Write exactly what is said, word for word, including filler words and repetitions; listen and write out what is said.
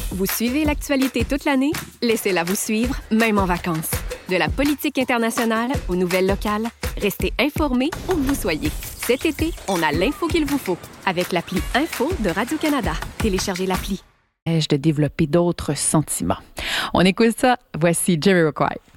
Vous suivez l'actualité toute l'année? Laissez-la vous suivre, même en vacances. De la politique internationale aux nouvelles locales, restez informés où que vous soyez. Cet été, on a l'info qu'il vous faut avec l'appli Info de Radio-Canada. Téléchargez l'appli. De développer d'autres sentiments. On écoute ça. Voici Jamiroquai.